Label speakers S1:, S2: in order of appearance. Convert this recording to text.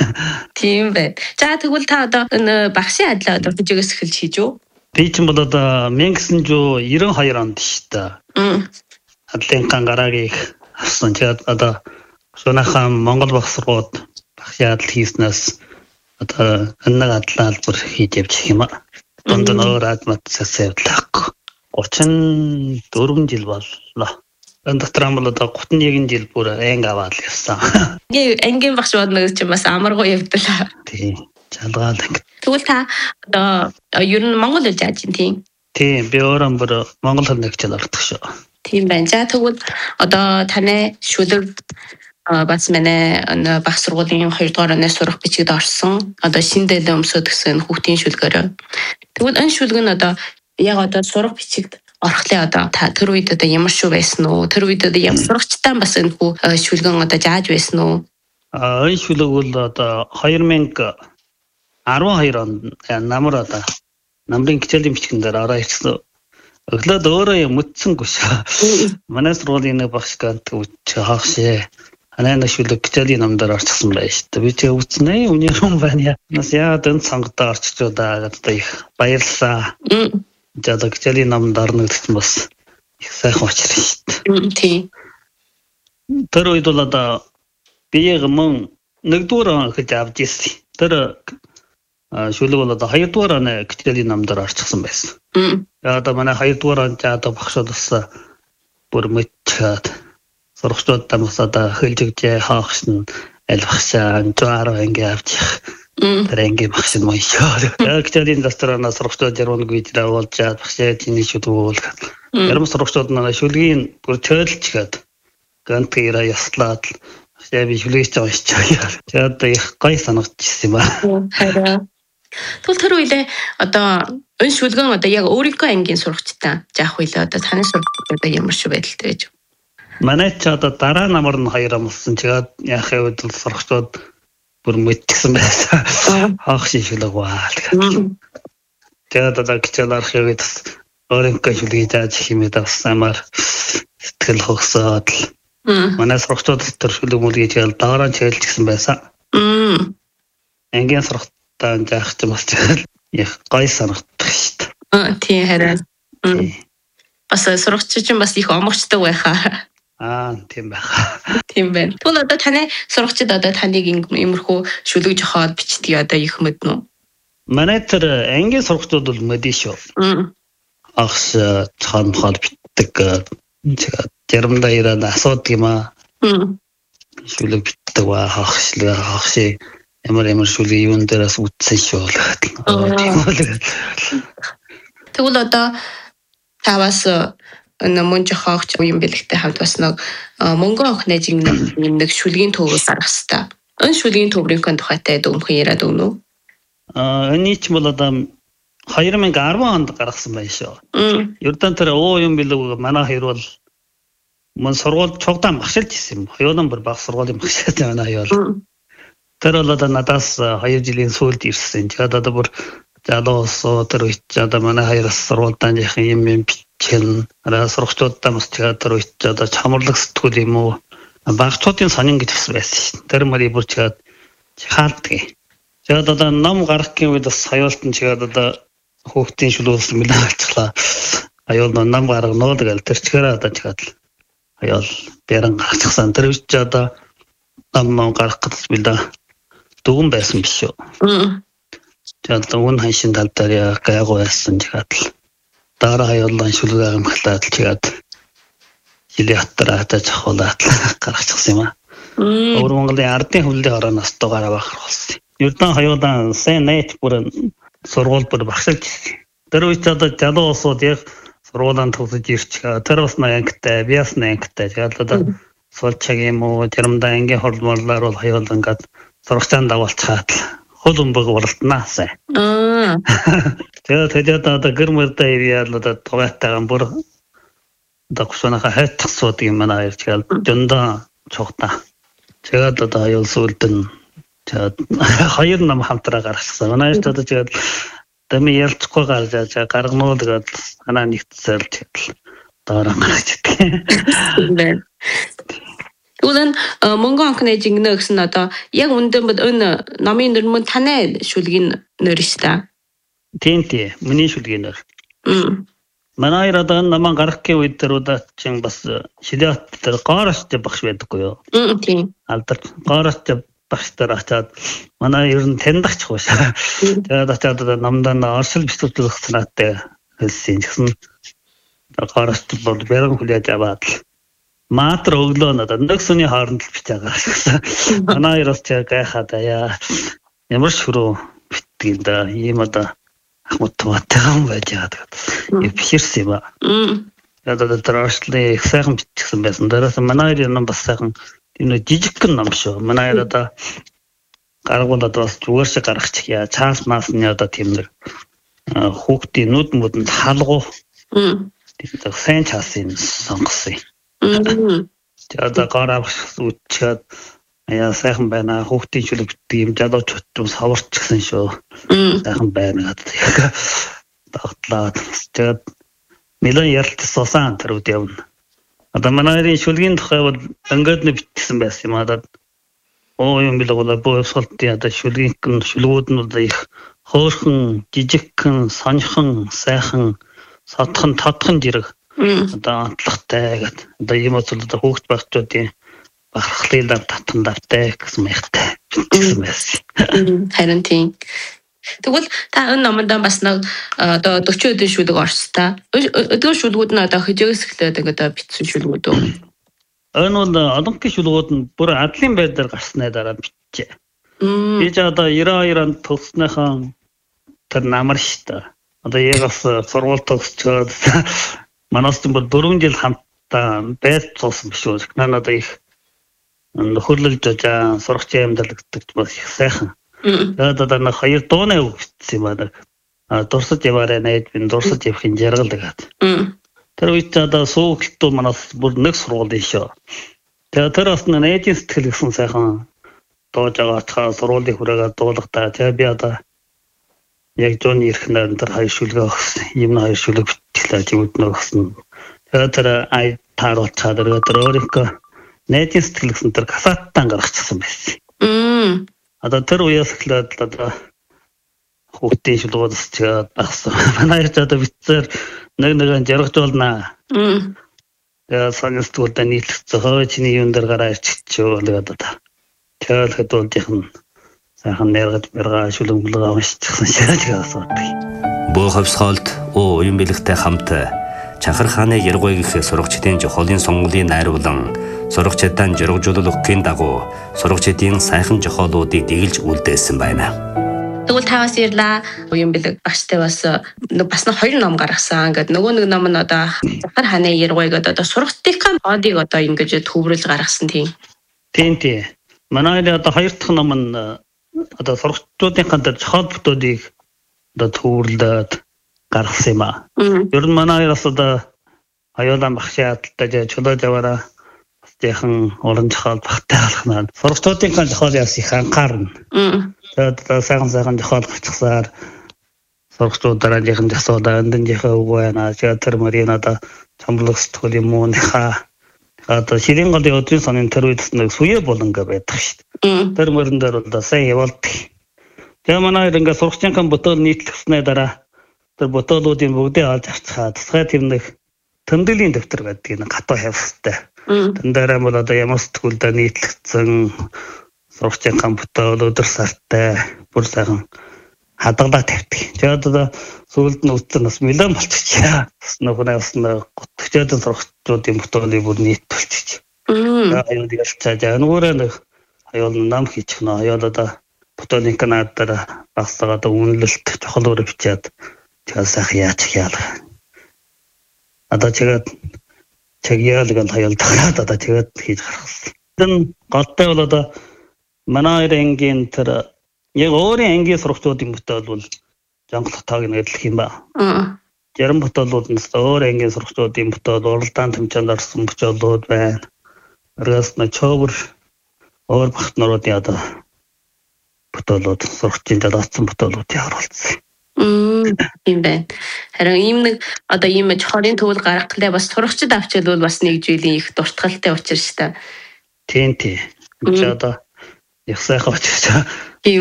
S1: Тийм байна. За тэгвэл та одоо энэ багшийн ажлаа одоо хажигаас эхэлж хийж үү?
S2: Би ч бол одоо 1992 онд шүү дээ. Адлынхан гараагийн авсан. Тэгээд одоо Шунахан Монгол багсрууд багшийн адал хийснээс одоо энэ адлаа албар хийж явж юм аа. Дунд нь өөр адматсаас явдлаахгүй. 34 жил боллоо. Энэ дотор нь бол одоо 31 жил бүр анги аваад явсан.
S1: Ангийн багш бодно гэж бас амаргуу явдлаа.
S2: Тийм. Жалгаал анги.
S1: Тэгвэл та одоо ер нь Монгол хэл зааж тийм.
S2: Тийм, би өөрөө бүр Монгол хэл нэгжил ордог шүү.
S1: Тийм байна. За тэгвэл одоо таны шүлэг бас манай багш сургуулийн 2 дугаар оноо сурах бичигд орсон. Одоо шинэ дэд өмсөд гэсэн хүүхдийн шүлгээр. Тэгвэл энэ шүлэг нь одоо яг одоо сурах бичигд орхлын одоо та тэр үед одоо ямар шүү байсан уу? Тэр үед одоо ямар сурагчтай бас энэ шүлгэн одоо зааж байсан уу?
S2: Энэ шүлэг бол одоо 2012 онд намар одоо намрын хичээлийн бичгэн дээр ороо ирсэн. Өглөөд өөрөө мэдсэнгүй шүү. Манай сургуулийн нэг багш гант үуч хаахшээ. Анаа шүлэг хичээлийн номдоор орчихсан байж та. Би ч үзнэ үний юм байна. Нас яа дан цангадаа орчихжоо да гэдэг их баярлалаа. Жада хичээлийн номд орно гэсэн бас их сайхан учраа шүү дээ.
S1: Тийм.
S2: Тэр үед бол одоо би яг мөн 1-р гэж авч ирсэн. Тэр шүлэг бол одоо 2-р оны хичээлийн номдоор орчихсан байсан. Одоо манай 2-р онд одоо багшууд бас бүр мэдчихэд сурагчдаа бас одоо хэлжигжээ хаахшин альбахшаа 110 анги авчих. Тэр анги багш нь маяг. Яг хичээлийн дотор сурагчдад ярууг видео оолжаад багшаа чиний шүлгүүл. Ярам сурагчдад манай шүлгийн бүр чөөлчгээд гантыра яслаад багшаа би шүлгийч уншчихъя. Тэгээд их гой санагдчихсан юм аа.
S1: Хараа. Тэгвэл тэр үедээ одоо энэ шүлгэн одоо яг өөрийнхөө ангийн сурагчтай заах үедээ одоо таны сурагчдад одоо ямар шүү байдалтай байж?
S2: Манай ч одоо дараа намар нь 2 амлсан. Тэгээд яахын үед сурагчдад бүр мэдчихсэн байсан. Хаах шишүүлэг баа. Тэгээд одоо хичээл арах үед өөрийнхөө шүлгийг зааж химээд авсамаар сэтгэл хогсоод манай сурагчдад тэр шүлэг мүлгийг хэл дараа нь чийлчихсэн байсан. Ангийн сурагчтай заах ч бас их гой санагддаг шүү дээ.
S1: Тийм хараа. Бас сурагч чинь бас их омогчтой байхаа.
S2: Тийм байхаа.
S1: Тийм байна. Тэгвэл одоо таны сурагчид одоо таныг иймэрхүү шүлэг жохоод бичдэг одоо их мэднэ үү?
S2: Манай тэр ангийн сурагчдууд бол мэдэн шүү. Агш цаан хол битдэг. Заримдаа ирээд асуудаг юм аа. Шүлэг битдэг ба хагши ямар шүлэг юун дээрээс үтсэн шүү.
S1: Тэгвэл одоо та бас мөн жохоогч юм бэлэгтэй хамт бас нэг мөнгө авах нэжиг нэг шүлгийн төвөөс гаргах хэвээр. Энэ шүлгийн төврийн тухайтай дүүмхэн яриад өгнө үү?
S2: Эний ч бол одоо 2010 онд гаргасан байх шүү. Ердөө тэр юм бэлэг манай хоёр бол мөн сургууль цугдаан багшилж ирсэн юм. Хоёулаа бүр баг сургуулийн багштай манай хоёул. Тэр бол одоо надаас 2 жилийн сүүлд ирсэн. Тэгээд одоо бүр залуусоо тэр үед одоо манай хоёроос сургуультай юм бичэн сурагчдуудаа бас тэгээд тэр үед одоо чамарлаг сэтгүүл юм уу багцуудын сонин гэж байсан шин. Тэр мөрий бүр тэгээд хаалтдаг. Тэгээд одоо ном гаргахын үед бас хоёулт нь тэгээд одоо хүүхдийн шүлүүлсэн мэлээ болчихлаа. Хоёул ном гаргано тэгэл тэр чигээр одоо тэгээд хоёул бэрэн гарчихсан. Тэр үед одоо ном гаргах гэж билээ дүгэн байсан биш үү? Тэгээд уун ханшин талдаа гайгүй байсан тэгээд дараа хоёулаа шүлгээ амхлаад тэгээд жилийн хатараа хатаж хавуулаад гаргачихсан юм аа. Өөр Монголын ардын хөвлийн орооноос дугаараа бахар болсон. Ердөө хоёулаа сайн найт бүр сургууль бүр багшилж тэр үед одоо залуусууд яг сургуулиан төгсөж ирчих. Тэр бас ангитай, би бас ангитай. Тэгээд одоо суулчаг юм уу, заримдаа ангийн хорлморлоор бол хоёулаа ингээд сурагчаан дагуулчихад хол өмбөг уралтнаа сайн. Тэгээд одоо гэр мөрдөө ирээд одоо тугайтайгаа бүр одоо гушуунаха хайтгсууд юм манай хоёр тэгээд жөндөө цугтаа. Тэгээд одоо аюул сүлд нь тэгээд 2 ном хамтраа гаргасан. Манай хоёр одоо тэгээд дэми ялцгүй гаргаж гаргануу тэгээд анаа нэгтсэл тэгээд дараа гаргаж идэх.
S1: Тэгвэл Монгол анхны жигнэ гэсэн одоо яг үндэн бод энэ номын нэр мөн таны шүлгийн нэр шүү дээ.
S2: Тийм. Миний шүлгийн нэр. Манай ирээд намаа гарахын үед тэр удаа чинь бас шилэт тэр гоороч багш байдаггүй юу?
S1: Тийм.
S2: Алдар гоороч багш дээр очиад манай ер нь таньдагч хуушаа. Тэгээд очиад намдаа оршил бэлтүүлэх санаатай хэлсэн гэсэн гоороч бол бэрэн хүлээж аваад маатар өглөө надад нэгсүний хооронд л бич байгаа гэсэн. Манай ироос ч гайхаад яа ямар шүрөө битгийм да ийм одоо ахмадтай юм байж байгаа гэдэг. Бишэрсэн юм аа. Ядаа тэршлээ их сайхан бичсэн байсан. Дээрээс манай ирэн бас сайхан тийм нэг жижигхэн ном шүү. Манай одоо гаргуулаад бас зүгээр шиг гаргачих яа. Чаас маасны одоо тийм нэг хүүхдийн нүд мөдөнд халгуу. Тийм сайн чаасын сонгосон. Тэгээд гараавч үчиад яа сайхан байна. Хүүхдийн шүлэг битгий юм залуучууд юм саварч гисэн шүү. Сайхан байна гэдэг. Яг тогтлаад тэгээд мэлэн ярилт суусан тэр үед явна. Одоо манайрын шүлгийн тухай бол ингээд нэг битгсэн байсан юм аа. Юм билгүүл боосолтын одоо шүлгүүд нь одоо их хөөрхөн, жижигхэн, сонирхон, сайхан, содхон, тодхон жирэг одоо онцлогтой гэдэг. Одоо ийм бол одоо хүүхд багчуудын бахархлын татан давтай гэсэн мэхтэй бичсэн байсан.
S1: Харин тийм. Тэгвэл та энэ номонд бас нэг одоо 40 өдрийн шүлэг орстой. Өдөр шүлгүүд нь одоо хижээс эхлээд одоо бичсэн шүлгүүд үү?
S2: Энэ бол олонхын шүлгүүд нь бүр адлын байдлаар гарсны дараа бичжээ. Ээж одоо 92 онд төгснөхийн тэр намар штэ. Одоо яг бас сургууль төгсчөөд манаас ч бол 4 жил хамтдаа байд цуусан биш үү. Надад их нөхөрлөлж жаа сурагч амьдардаг бас их сайхан. Тэгээд одоо нэг 2 дууны үг бичсэн юм байна. Дурсаж яваарай найд минь дурсаж явахын жаргал гэдэг. Тэр үед одоо суугтуу манаас бүр нэг сургууль шүү. Тэгээд тэр бас найдын сэтгэл гэсэн сайхан дууж байгаа цаа сургуулийн хүрээгээ дуулгатаа. Тэгээд би одоо яг зүүнний эрхнээр тэр хоёр шүлгээ өгсөн. Ийм хоёр шүлэг бичлээ жигүүднө өгсөн. Тэгээд тэр ай тааруулцаад тэр өөрийнхөө найдын сэтгэл гэсэн тэр касаттан гаргачихсан байсан. Одоо тэр үеэс эхлээд одоо хүүхдийн шүлгүүдс ч багсан. Манай ч одоо битсээр нэг жаргажуулнаа. Тэгээд санаастуулдаа нийтлэгцээ хоо чиний юун дээр гараа ирчихчихөө гэдэг одоо. Тэгээд хэдүүлдийнх нь сайхан нэргэж мэрга шүлэмглэг авчихсан шааж асуудаг.
S3: Бөө ховсгоолд уян бэлэгтэй хамт Чанхар хааны Яргуй гэх сурагчдын жохолын сонгуулийн найруулан сурагчдаа жаргажуулах өгөхийн дагуу сурагчдын сайхан жохолуудыг дэглэж үлдээсэн байна.
S1: Тэгвэл таваас ирлаа уян бэлэг багштай бас нэг 2 ном гаргасан. Ингээд нөгөө нэг ном нь одоо Чанхар хааны Яргуй гэдэг одоо сурагчдын одыг одоо ингэж төвөрлөж гаргасан тийм.
S2: Тийм. Манай одоо 2 дахь ном нь одоо сурагчдын хандар жохол бүтүүдийг одоо төвөрлөд гаргасан юм аа. Ер нь манай бас одоо аюулан багшийн адалтай чөлөөж яваараа бас яхан уран жохол багтай алхнаа. Сурагчдын жохол яс их анхаарна. Тэгээд сайхан жохол гарчихсаар сурагчдаараа яхан жасуулаа эндэнийхээ үг байна. Тэр мөрийн одоо чамлаг сэтгүүл юм уу нэха. Одоо ширин голын өдрийн сонин тэр үед нэг суяа болонго байдаг шүү дээ. Тэр мөрөн дээр бол сайн явуулдаг. Тэгээ манай ингээд сурагчдын бүтээл нийтлэгснээ дараа тэр ботолуудын бүгдээ олж авцгаад тусгай тэр нэг тэмдэглэлийн дэвтэр байдаг нэг хатуу хавстай. Тэн дээр бол одоо ямар сэтгүүлдээ нийтлэгдсэн сурагчдын ботол өдөр сартай бүр сайхан хадгалаа тавьдаг. Тэгээд одоо сүүлд нь үтсэн бас мэлэн болчихчихъя. Бас нөхнөөс нь готчоод сурагчдын ботолыг бүр нийтүүлчих. Аюул ялцаад нөгөө нэг аюул нам хийчих нэ. Аюул одоо ботолын канадаар багсаа одоо үнэлэлт чухал өөр бичээд тэгээд сайхан яачих яалаа. Одоо чигээд чигяалгал хайлтгаад одоо тэгээд хийж гаргасан. Тэн голтой бол одоо манай ангийн тэр яг өөрийн ангийн сурагчдын ботол бол жонглох тааг нь адилх юм ба. Зарим ботолууд нь өөр ангийн сурагчдын ботол уралдаан тэмцээнд орсон ботолууд байна. Рээс нь човөр өөр багтнуудын одоо ботолууд сурагчдын даацсан ботолууд яаруулсан.
S1: Тийм байна. Харин ийм нэг одоо ийм чохолын төвөл гаргахлаа бас сурагчид авчил бол бас нэг жилийн их дуртгалтай учир шүү дээ.
S2: Тийм. Чи одоо их сайхан очиж